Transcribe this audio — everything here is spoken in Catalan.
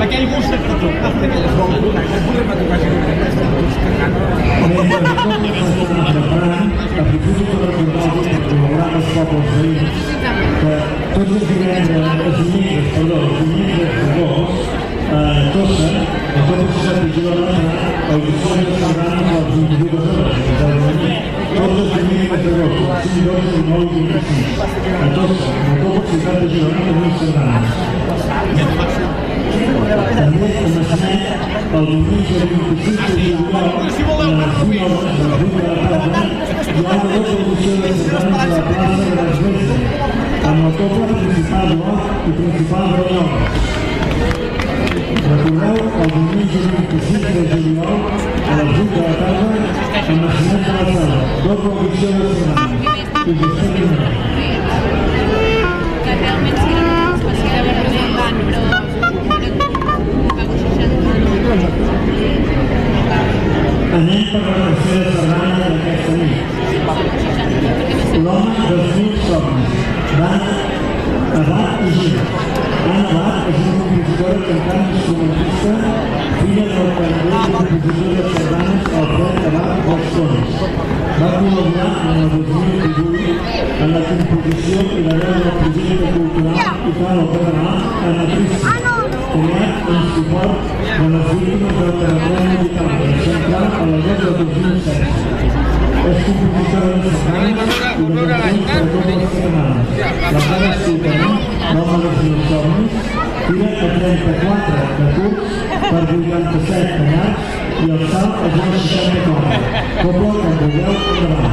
aquell bus de cartó. Aprofito per recordar-vos per col·laborar amb els pobles veïns que tots els dimecres d'agost a Tossa, a tot el ciutat de Girona, el difunt de Sardanes a les 22 hores, tots els dimecres d'agost, 5, 12, 19 i 25. A Tossa, a tot el ciutat de Girona, tenim Sardanes. També a Maçanet, el diumenge 25 de juliol, a les 20 hores de la tarda, hi ha una revolució de sardanes a la plaça de l'Església, amb el poble principal d'Or i principal d'Oriola. Recordeu el diumenge 25 de juliol, a les 8 de la tarda, a Maçanet de la Sala, doble audició de sardanes. I vostè primer. Que realment sí, especial de Barcelona van, però anem per la tercera sardana d'aquesta nit. L'home dels 1000 somnis, d'Anna Abad i Gina. Anna Abad és una compositora, cantant i instrumentista, filla del cantant i compositor de sardanes Alfred Abad Balcones. Va col·laborar en el 2018 en la composició i la veu del projecte cultural italo-català Anna Trista, creat en suport de les víctimes del terratrèmol d'Itàlia, central a l'agost del 2016. És compositora de sardanes i de cançons per a totes les catalanes. La cara escoltarem, l'home dels 1000 somnis, tira a 34 de curts per 87 tallats i el salt és una 64. Poble que vulgueu endavant.